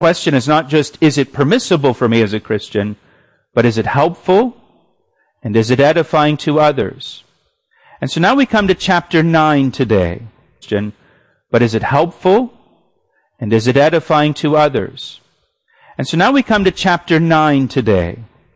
question is not just, is it permissible for me as a Christian, but is it helpful? And is it edifying to others? And so now we come to chapter 9 today. But is it helpful? And is it edifying to others? And so now we come to chapter 9 today.